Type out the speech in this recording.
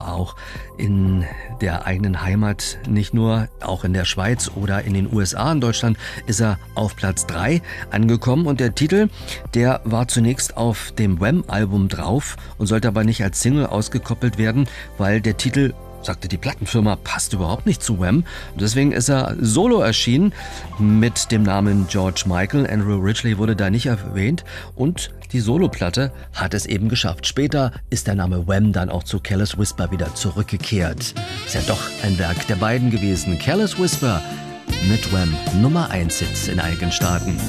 auch in der eigenen Heimat, nicht nur, auch in der Schweiz oder in den USA. In Deutschland ist er auf Platz 3 angekommen und der Titel, der war zunächst auf dem Wham-Album drauf und sollte aber nicht als Single ausgekoppelt werden, weil der Titel, sagte die Plattenfirma, passt überhaupt nicht zu Wham. Und deswegen ist er solo erschienen mit dem Namen George Michael. Andrew Ridgeley wurde da nicht erwähnt und die Soloplatte hat es eben geschafft. Später ist der Name Wham dann auch zu Careless Whisper wieder zurückgekehrt. Ist ja doch ein Werk der beiden gewesen. Careless Whisper mit Wham, Nummer 1 Hits in einigen Staaten.